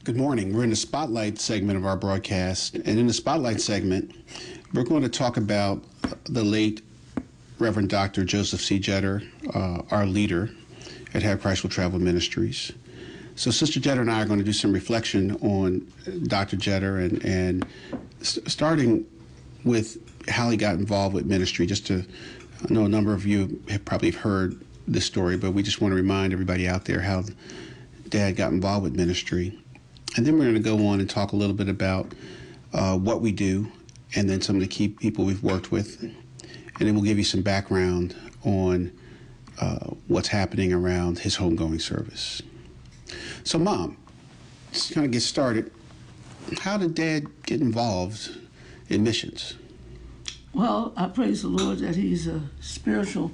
Good morning. We're in the Spotlight segment of our broadcast. And in the Spotlight segment, we're going to talk about the late Reverend Dr. Joseph C. Jetter, our leader at Have Christ Will Travel Ministries. So Sister Jetter and I are going to do some reflection on Dr. Jetter and starting with how he got involved with ministry. I know a number of you have probably heard this story, but we just want to remind everybody out there how Dad got involved with ministry. And then we're going to go on and talk a little bit about what we do and then some of the key people we've worked with. And then we'll give you some background on what's happening around his homegoing service. So, Mom, just kind of get started. How did Dad get involved in missions? Well, I praise the Lord that he was a spiritual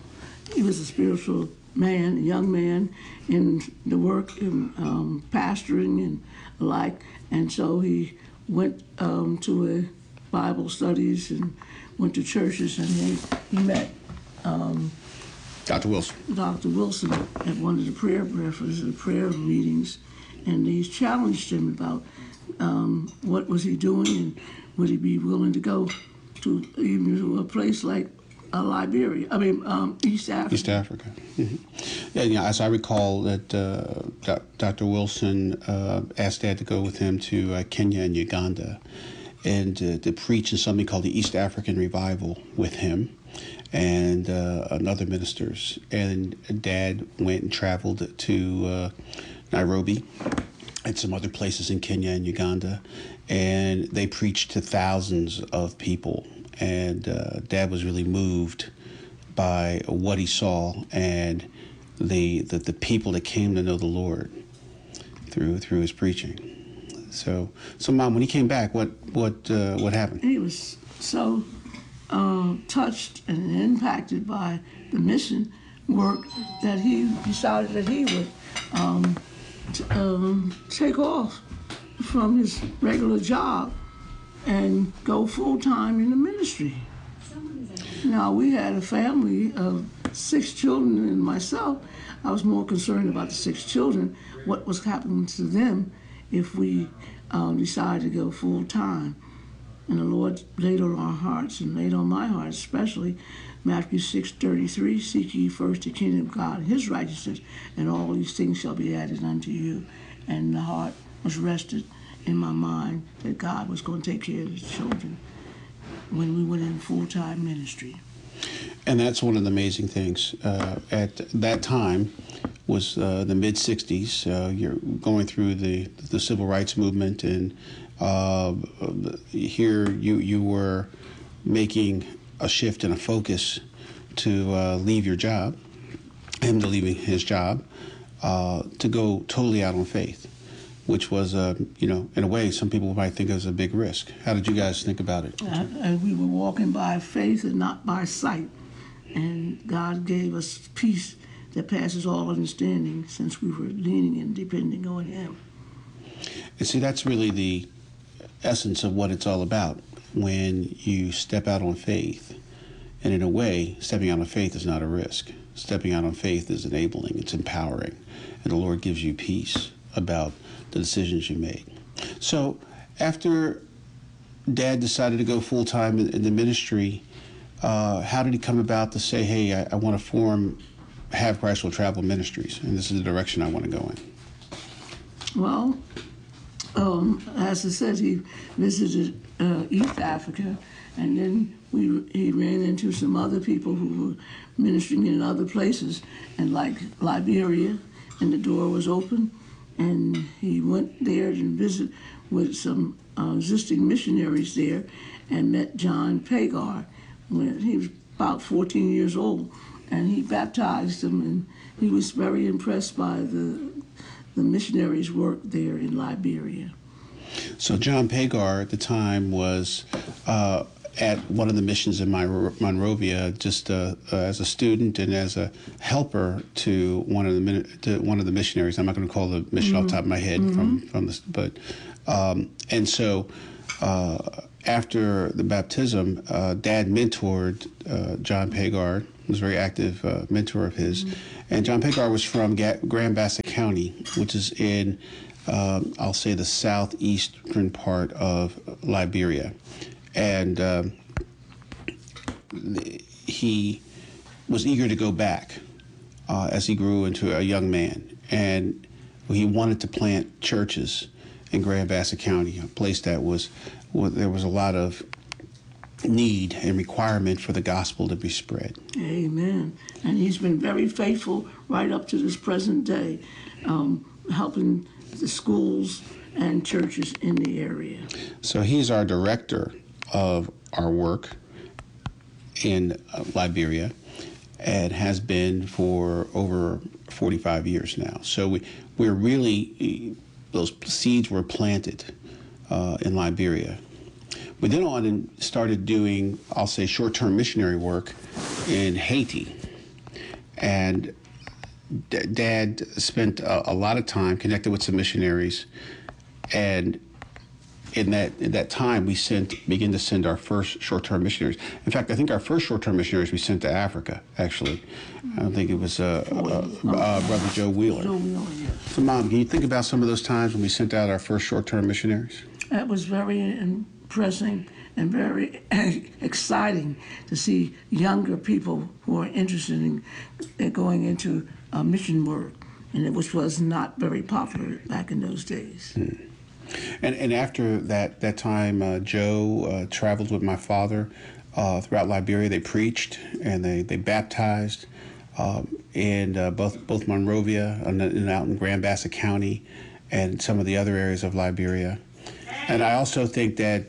man, a young man in the work in pastoring and alike. And so he went to a Bible studies and went to churches, and he met Dr. Wilson. Dr. Wilson at one of the prayer breakfasts, the prayer meetings, and he challenged him about what was he doing and would he be willing to go to even to a place like Liberia, East Africa. East Africa. Mm-hmm. Yeah, as I recall, that Dr. Wilson asked Dad to go with him to Kenya and Uganda and to preach in something called the East African Revival with him and other ministers. And Dad went and traveled to Nairobi and some other places in Kenya and Uganda, and they preached to thousands of people. And Dad was really moved by what he saw and the people that came to know the Lord through his preaching. So Mom, when he came back, what happened? He was so touched and impacted by the mission work that he decided that he would take off from his regular job and go full-time in the ministry. Now, we had a family of 6 children and myself. I was more concerned about the 6 children, what was happening to them if we decided to go full-time. And the Lord laid on our hearts, and laid on my heart especially, Matthew 6:33, seek ye first the kingdom of God and his righteousness, and all these things shall be added unto you. And the heart was rested in my mind that God was going to take care of his children when we went in full-time ministry. And that's one of the amazing things. At that time was the mid-'60s. You're going through the civil rights movement, and here you were making a shift and a focus to leave your job, him to leaving his job, to go totally out on faith, which was, in a way, some people might think it was a big risk. How did you guys think about it? And we were walking by faith and not by sight. And God gave us peace that passes all understanding since we were leaning and depending on him. And see, that's really the essence of what it's all about. When you step out on faith, and in a way, stepping out on faith is not a risk. Stepping out on faith is enabling, it's empowering, and the Lord gives you peace about the decisions you make. So after Dad decided to go full-time in the ministry, how did he come about to say, hey, I want to form Have Christ Will Travel Ministries, and this is the direction I want to go in? Well, as I said, he visited East Africa, and then he ran into some other people who were ministering in other places, and like Liberia, and the door was open, and he went there and visited with some existing missionaries there, and met John Pagar when he was about 14 years old, and he baptized him, and he was very impressed by the missionaries' work there in Liberia. So John Pagar at the time was at one of the missions in Monrovia, just as a student and as a helper to one of the missionaries. I'm not going to call the mission off the top of my head from this, but and so after the baptism, Dad mentored John Pagar, was a very active mentor of his, and John Pagar was from Grand Bassa County, which is in I'll say the southeastern part of Liberia. And he was eager to go back as he grew into a young man. And he wanted to plant churches in Grand Bassa County, a place that there was a lot of need and requirement for the gospel to be spread. Amen. And he's been very faithful right up to this present day, helping the schools and churches in the area. So he's our director of our work in Liberia and has been for over 45 years now. So we're really, those seeds were planted in Liberia. We then on and started doing, I'll say, short-term missionary work in Haiti. And Dad spent a lot of time connected with some missionaries. And in that time, we began to send our first short-term missionaries. In fact, I think our first short-term missionaries we sent to Africa, actually. I think it was Brother Joe Wheeler. Joe Wheeler, yes. So, Mom, can you think about some of those times when we sent out our first short-term missionaries? That was very impressive and very exciting to see younger people who are interested in going into mission work, and which was not very popular back in those days. And after that time, Joe traveled with my father throughout Liberia. They preached and they baptized in both Monrovia and out in Grand Bassa County and some of the other areas of Liberia. And I also think that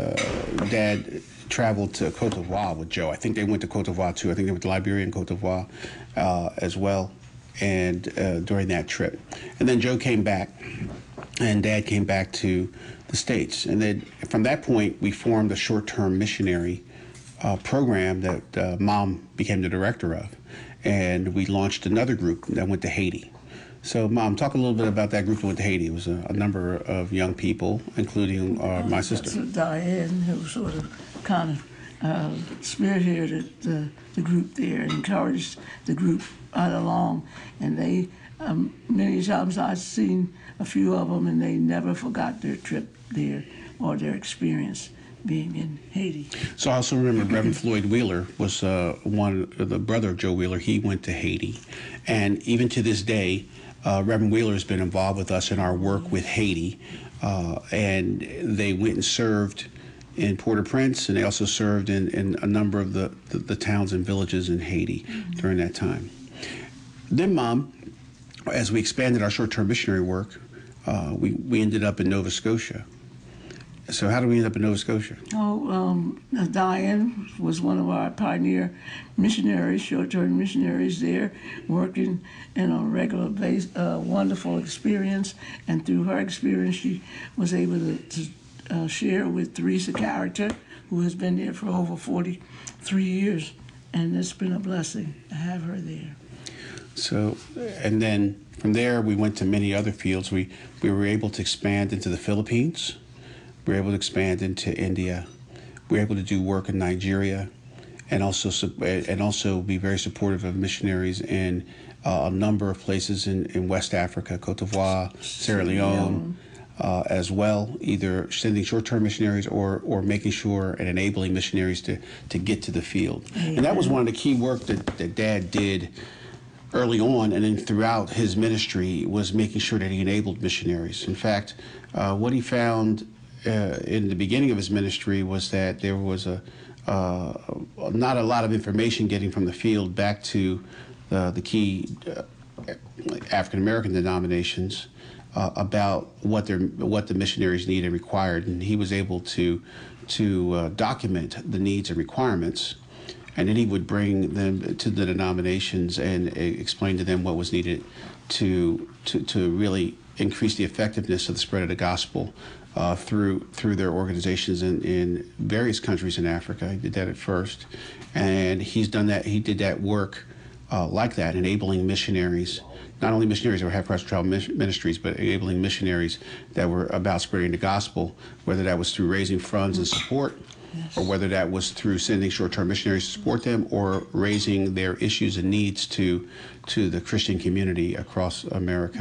Dad traveled to Cote d'Ivoire with Joe. I think they went to Cote d'Ivoire too. I think they went to Liberia and Cote d'Ivoire as well, and during that trip. And then Joe came back, and Dad came back to the States. And then from that point, we formed a short-term missionary program that Mom became the director of. And we launched another group that went to Haiti. So, Mom, talk a little bit about that group that went to Haiti. It was a number of young people, including my sister. So Diane, who sort of kind of spearheaded the group there and encouraged the group right along. And they, many times I've seen a few of them, and they never forgot their trip there or their experience being in Haiti. So I also remember Reverend Floyd Wheeler was the brother of Joe Wheeler. He went to Haiti. And even to this day, Reverend Wheeler has been involved with us in our work with Haiti. And they went and served in Port-au-Prince, and they also served in a number of the towns and villages in Haiti during that time. Then, Mom, as we expanded our short-term missionary work, we ended up in Nova Scotia. So how did we end up in Nova Scotia? Diane was one of our pioneer missionaries, short-term missionaries there, working in a regular base, wonderful experience. And through her experience, she was able to share with Teresa Character, who has been there for over 43 years. And it's been a blessing to have her there. So, and then from there, we went to many other fields. We were able to expand into the Philippines. We were able to expand into India. We were able to do work in Nigeria, and also be very supportive of missionaries in a number of places in West Africa, Cote d'Ivoire, Sierra Leone, as well, either sending short-term missionaries or making sure and enabling missionaries to get to the field. Amen. And that was one of the key work that Dad did early on, and then throughout his ministry, was making sure that he enabled missionaries. In fact, what he found in the beginning of his ministry was that there was not a lot of information getting from the field back to the key African American denominations about what the missionaries need and required, and he was able to document the needs and requirements, and then he would bring them to the denominations and explain to them what was needed to really increase the effectiveness of the spread of the gospel through their organizations in various countries in Africa. He did that at first, and he's done that. He did that work like that, enabling missionaries, not only missionaries that have pastoral ministries, but enabling missionaries that were about spreading the gospel, whether that was through raising funds and support, yes, or whether that was through sending short-term missionaries to support them, or raising their issues and needs to the Christian community across America.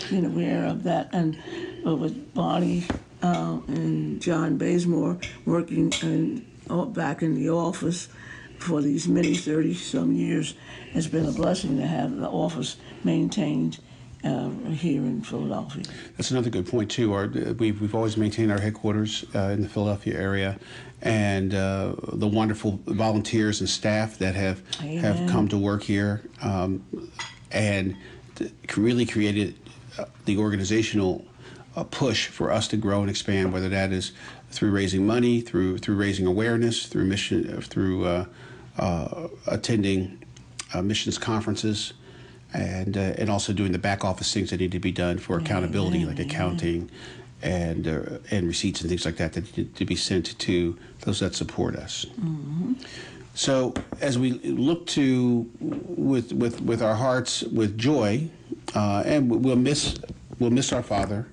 being aware of that. And with Bonnie and John Bazemore working back in the office for these many 30-some years, it's been a blessing to have the office maintained here in Philadelphia. That's another good point too. We've always maintained our headquarters in the Philadelphia area, and the wonderful volunteers and staff that have come to work here, and really created the organizational push for us to grow and expand. Whether that is through raising money, through raising awareness, through mission, through attending missions conferences. And also doing the back office things that need to be done for accountability, like accounting and receipts and things like that need to be sent to those that support us. Mm-hmm. So as we look to with our hearts with joy, and we'll miss our father,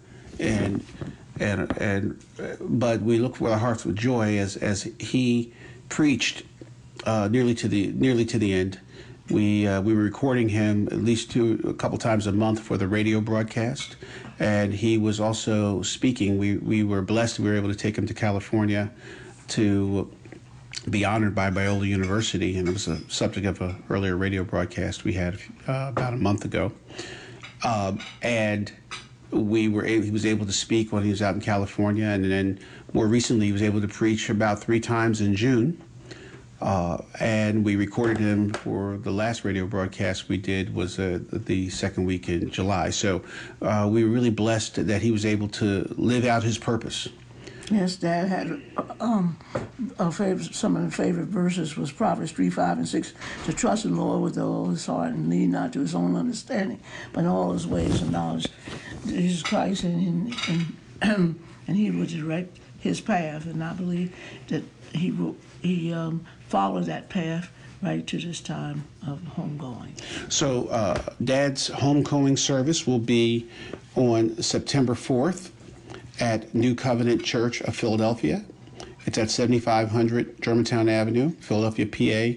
but we look with our hearts with joy as he preached nearly to the end. We were recording him at least a couple times a month for the radio broadcast, and he was also speaking. We were blessed we were able to take him to California to be honored by Biola University, and it was a subject of an earlier radio broadcast we had about a month ago. And he was able to speak when he was out in California, and then more recently he was able to preach about 3 times in June. And we recorded him for the last radio broadcast we did was the second week in July. So we were really blessed that he was able to live out his purpose. Yes, Dad had some of the favorite verses was Proverbs 3, 5, and 6. To trust in the Lord with all his heart and lean not to his own understanding, but in all his ways acknowledge Jesus Christ, and he will direct his path. And I believe that he followed that path right to this time of homegoing. So Dad's homegoing service will be on September 4th at New Covenant Church of Philadelphia. It's at 7500 Germantown Avenue, Philadelphia, PA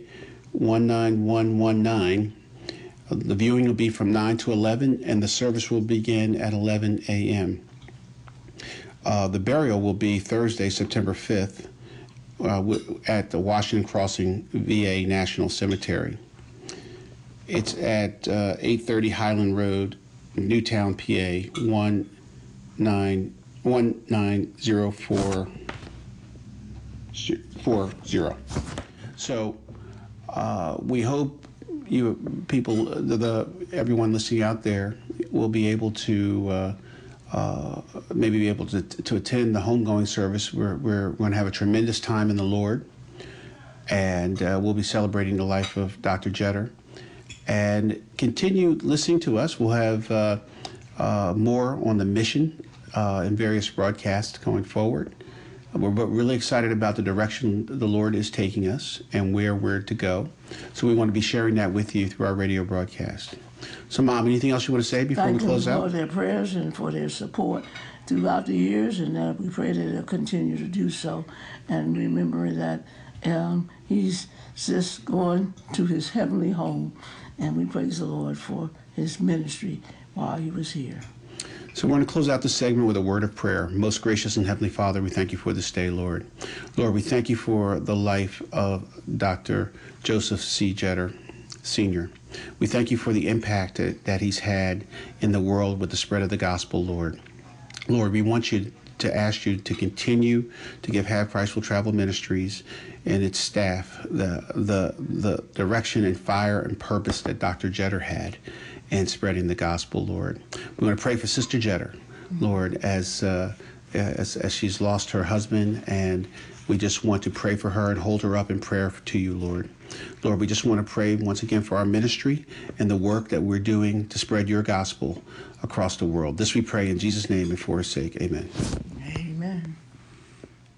19119. The viewing will be from 9 to 11, and the service will begin at 11 a.m. The burial will be Thursday, September 5th, at the Washington Crossing VA National Cemetery. It's at 830 Highland Road, Newtown, PA 19040. So we hope you people, everyone listening out there, will be able to maybe be able to attend the homegoing service. We're going to have a tremendous time in the Lord, and we'll be celebrating the life of Dr. Jetter. And continue listening to us. We'll have more on the mission in various broadcasts going forward. We're really excited about the direction the Lord is taking us and where we're to go. So we want to be sharing that with you through our radio broadcast. So, Mom, anything else you want to say before we close out? Thank you for their prayers and for their support throughout the years, and we pray that they'll continue to do so. And remember that he's just going to his heavenly home, and we praise the Lord for his ministry while he was here. So we're going to close out this segment with a word of prayer. Most gracious and Heavenly Father, we thank you for this day, Lord. Lord, we thank you for the life of Dr. Joseph C. Jetter, Sr. We thank you for the impact that he's had in the world with the spread of the gospel, Lord. Lord, we want you to ask you to continue to give Half Price Will Travel Ministries and its staff the direction and fire and purpose that Dr. Jetter had in spreading the gospel, Lord. We want to pray for Sister Jetter, Lord, as she's lost her husband, and we just want to pray for her and hold her up in prayer to you, Lord. Lord, we just want to pray once again for our ministry and the work that we're doing to spread your gospel across the world. This we pray in Jesus' name and for his sake. Amen.